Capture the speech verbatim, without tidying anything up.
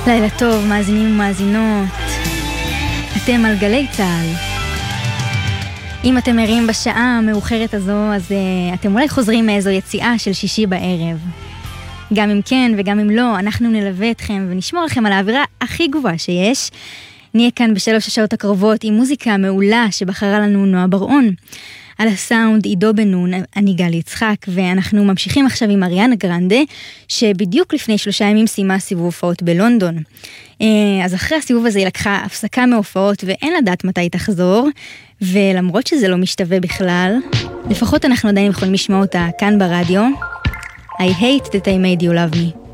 לילה טוב, מאזינים ומאזינות. אתם על גלי צהל. אם אתם ערים בשעה המאוחרת הזו, אז uh, אתם אולי חוזרים מאיזו יציאה של שישי בערב. גם אם כן וגם אם לא, אנחנו נלווה אתכם ונשמור לכם על האווירה הכי גבוהה שיש. נהיה כאן בשלוש השעות הקרובות עם מוזיקה מעולה שבחרה לנו נועה בר-און. על הסאונד עידו בן נון, אני גלי יצחק, ואנחנו ממשיכים עכשיו עם אריאנה גרנדה, שבדיוק לפני שלושה ימים סיימה סיבוב הופעות בלונדון. אז אחרי הסיבוב הזה היא לקחה הפסקה מהופעות, ואין לדעת מתי היא תחזור, ולמרות שזה לא משתווה בכלל, לפחות אנחנו עדיין יכולים לשמוע אותה כאן ברדיו. I hate that I made you love me.